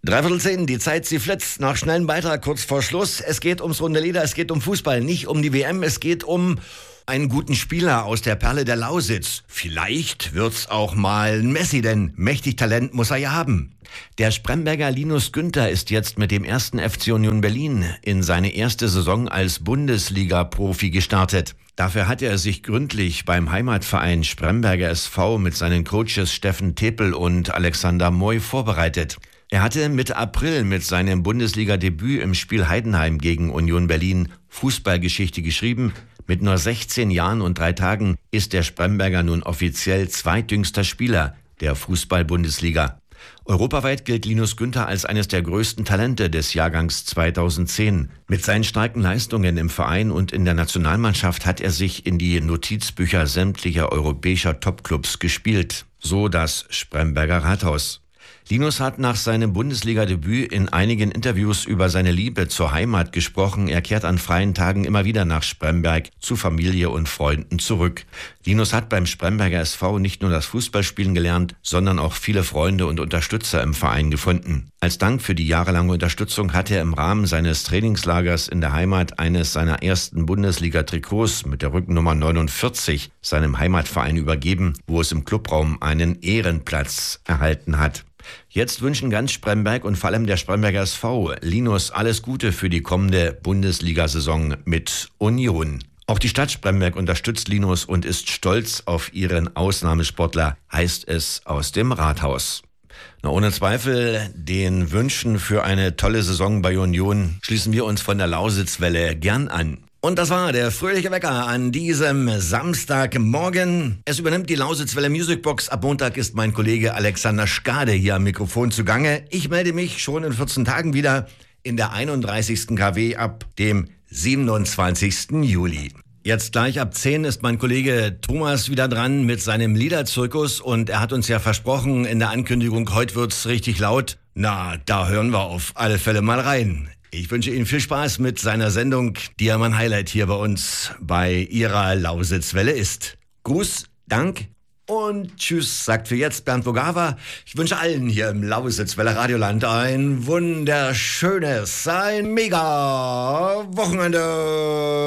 10:15, die Zeit, sie flitzt. Nach schnellem Beitrag kurz vor Schluss. Es geht ums runde Leder, es geht um Fußball, nicht um die WM. Es geht um einen guten Spieler aus der Perle der Lausitz. Vielleicht wird's auch mal ein Messi, denn mächtig Talent muss er ja haben. Der Spremberger Linus Günther ist jetzt mit dem 1. FC Union Berlin in seine erste Saison als Bundesliga-Profi gestartet. Dafür hat er sich gründlich beim Heimatverein Spremberger SV mit seinen Coaches Steffen Tepel und Alexander Moy vorbereitet. Er hatte Mitte April mit seinem Bundesliga-Debüt im Spiel Heidenheim gegen Union Berlin Fußballgeschichte geschrieben. Mit nur 16 Jahren und 3 Tagen ist der Spremberger nun offiziell zweitjüngster Spieler der Fußball-Bundesliga. Europaweit gilt Linus Günther als eines der größten Talente des Jahrgangs 2010. Mit seinen starken Leistungen im Verein und in der Nationalmannschaft hat er sich in die Notizbücher sämtlicher europäischer Topclubs gespielt. So das Spremberger Rathaus. Linus hat nach seinem Bundesliga-Debüt in einigen Interviews über seine Liebe zur Heimat gesprochen. Er kehrt an freien Tagen immer wieder nach Spremberg zu Familie und Freunden zurück. Linus hat beim Spremberger SV nicht nur das Fußballspielen gelernt, sondern auch viele Freunde und Unterstützer im Verein gefunden. Als Dank für die jahrelange Unterstützung hat er im Rahmen seines Trainingslagers in der Heimat eines seiner ersten Bundesliga-Trikots mit der Rückennummer 49 seinem Heimatverein übergeben, wo es im Clubraum einen Ehrenplatz erhalten hat. Jetzt wünschen ganz Spremberg und vor allem der Spremberger SV Linus alles Gute für die kommende Bundesliga-Saison mit Union. Auch die Stadt Spremberg unterstützt Linus und ist stolz auf ihren Ausnahmesportler, heißt es aus dem Rathaus. Ohne Zweifel den Wünschen für eine tolle Saison bei Union schließen wir uns von der Lausitzwelle gern an. Und das war der fröhliche Wecker an diesem Samstagmorgen. Es übernimmt die Lausitzwelle Musicbox. Ab Montag ist mein Kollege Alexander Skade hier am Mikrofon zugange. Ich melde mich schon in 14 Tagen wieder in der 31. KW ab dem 27. Juli. Jetzt gleich ab 10 ist mein Kollege Thomas wieder dran mit seinem Liederzirkus und er hat uns ja versprochen in der Ankündigung, heute wird's richtig laut. Na, da hören wir auf alle Fälle mal rein. Ich wünsche Ihnen viel Spaß mit seiner Sendung, die ja mein Highlight hier bei uns bei Ihrer Lausitzwelle ist. Gruß, Dank und Tschüss, sagt für jetzt Bernd Vogava. Ich wünsche allen hier im Lausitzwelle Radioland ein wunderschönes, ein mega Wochenende.